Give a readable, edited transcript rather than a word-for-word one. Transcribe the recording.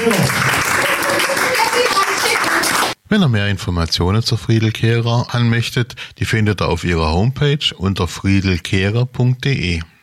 Wenn ihr mehr Informationen zur Friedelkehrer haben möchtet, die findet ihr auf ihrer Homepage unter friedelkehrer.de.